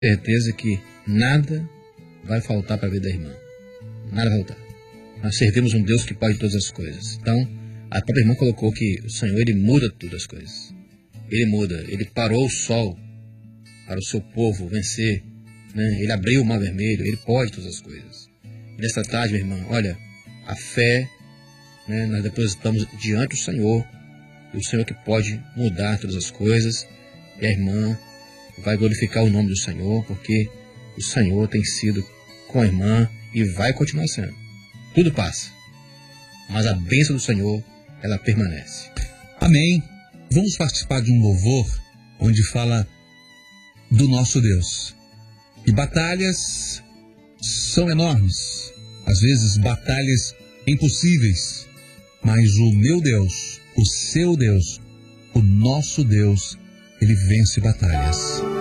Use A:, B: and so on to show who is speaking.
A: certeza que nada vai faltar para a vida da irmã. Nada vai faltar. Nós servimos um Deus que pode todas as coisas. Então, a própria irmã colocou que o Senhor, Ele muda todas as coisas. Ele muda. Ele parou o sol para o seu povo vencer. Né? Ele abriu o mar vermelho. Ele pode todas as coisas. E nesta tarde, minha irmã, olha, a fé, né, nós depositamos diante do Senhor. E o Senhor que pode mudar todas as coisas. E a irmã vai glorificar o nome do Senhor, porque o Senhor tem sido com a irmã e vai continuar sendo. Tudo passa, mas a bênção do Senhor, ela permanece.
B: Amém. Vamos participar de um louvor onde fala do nosso Deus. E batalhas são enormes, às vezes batalhas impossíveis, mas o meu Deus, o seu Deus, o nosso Deus, Ele vence batalhas.